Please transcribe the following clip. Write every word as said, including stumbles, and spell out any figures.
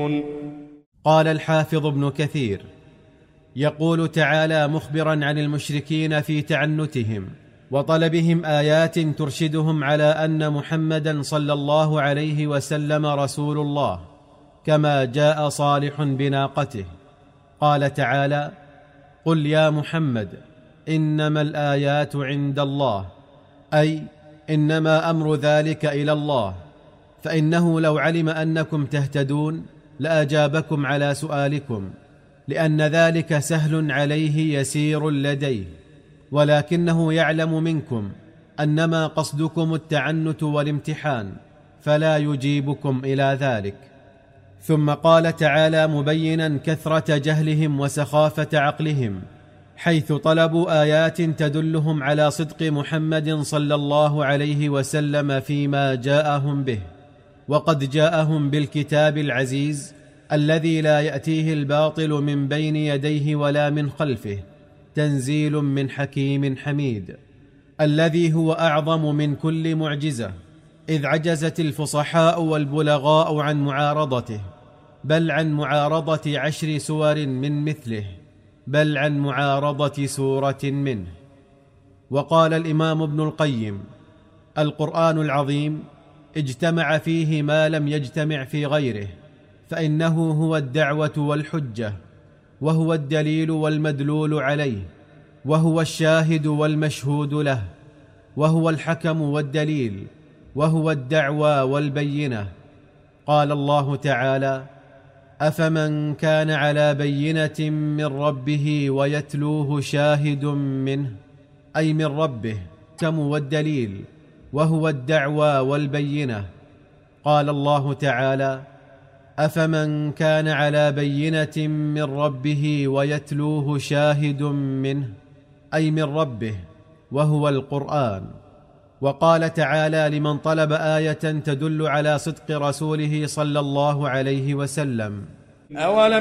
قال الحافظ ابن كثير: يقول تعالى مخبرا عن المشركين في تعنتهم وطلبهم آيات ترشدهم على أن محمدا صلى الله عليه وسلم رسول الله، كما جاء صالح بناقته. قال تعالى: قل يا محمد إنما الآيات عند الله، أي إنما أمر ذلك إلى الله، فإنه لو علم أنكم تهتدون لأجابكم على سؤالكم، لأن ذلك سهل عليه يسير لديه، ولكنه يعلم منكم أنما قصدكم التعنت والامتحان، فلا يجيبكم إلى ذلك. ثم قال تعالى مبينا كثرة جهلهم وسخافة عقلهم، حيث طلبوا آيات تدلهم على صدق محمد صلى الله عليه وسلم فيما جاءهم به، وقد جاءهم بالكتاب العزيز الذي لا يأتيه الباطل من بين يديه ولا من خلفه، تنزيل من حكيم حميد، الذي هو أعظم من كل معجزة، إذ عجزت الفصحاء والبلغاء عن معارضته، بل عن معارضة عشر سور من مثله، بل عن معارضة سورة منه. وقال الإمام ابن القيم: القرآن العظيم اجتمع فيه ما لم يجتمع في غيره، فإنه هو الدعوة والحجة، وهو الدليل والمدلول عليه، وهو الشاهد والمشهود له، وهو الحكم والدليل، وهو الدعوى والبينة. قال الله تعالى: أفمن كان على بينة من ربه ويتلوه شاهد منه، أي من ربه، الحكم والدليل، وهو الدعوى والبينة. قال الله تعالى: أفمن كان على بينة من ربه ويتلوه شاهد منه، أي من ربه، وهو القرآن. وقال تعالى لمن طلب آية تدل على صدق رسوله صلى الله عليه وسلم: أولم